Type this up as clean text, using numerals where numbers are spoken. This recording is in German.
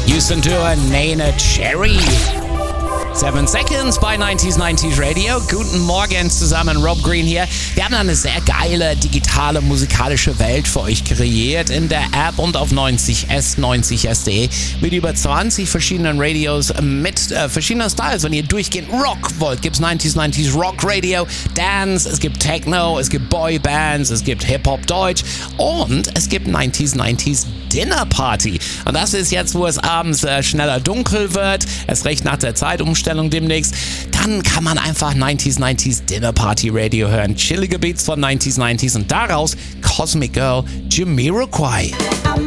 Houston Tour, Nene Cherry. 7 Seconds bei 90s Radio. Guten Morgen zusammen, Rob Green hier. Wir haben eine sehr geile digitale musikalische Welt für euch kreiert in der App und auf 90s, 90s.de mit über 20 verschiedenen Radios mit verschiedenen Styles. Wenn ihr durchgehend Rock wollt, gibt's 90s Rock Radio, Dance, es gibt Techno, es gibt Boybands, es gibt Hip-Hop Deutsch und es gibt 90s Dinner Party. Und das ist jetzt, wo es abends schneller dunkel wird, es recht nach der Zeitumstellung demnächst, dann kann man einfach 90s Dinner Party Radio hören. Chillige Beats von 90s und daraus Cosmic Girl, Jamiroquai.